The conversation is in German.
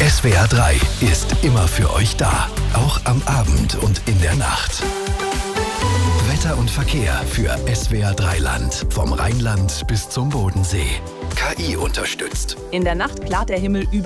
SWR 3 ist immer für euch da, auch am Abend und in der Nacht. Wetter und Verkehr für SWR 3 Land, vom Rheinland bis zum Bodensee. KI unterstützt. In der Nacht klart der Himmel über